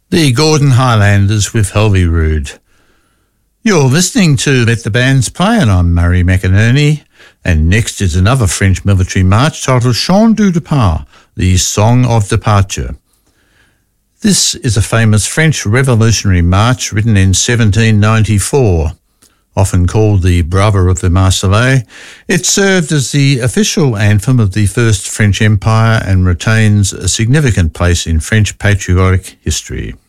The Gordon Highlanders with Holyrood. You're listening to Let the Bands Play, and I'm Murray McInerney. And next is another French military march titled Chant du Départ, the Song of Departure. This is a famous French revolutionary march written in 1794. Often called the Brother of the Marseillaise, it served as the official anthem of the First French Empire and retains a significant place in French patriotic history.